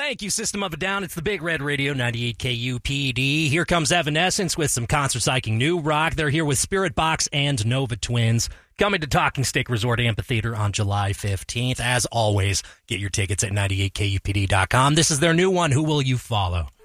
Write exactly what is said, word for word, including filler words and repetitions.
Thank you, System of a Down. It's the Big Red Radio, ninety-eight K U P D. Here comes Evanescence with some concert psyching new rock. They're here with Spirit Box and Nova Twins, coming to Talking Stick Resort Amphitheater on July fifteenth. As always, get your tickets at ninety-eight K U P D dot com. This is their new one, Who Will You Follow?